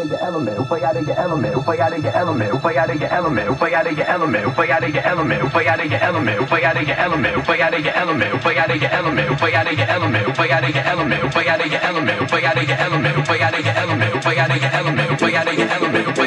of your element, way out of your element, way out of your element, way out of your element, way out of your element, way out of your element, way out of your element, way out of your element, way out of your element, way out of your element, way out of your element, way out of your element, way out of your element, way out of your element, way out of your element, way out of your element, way out of your element, way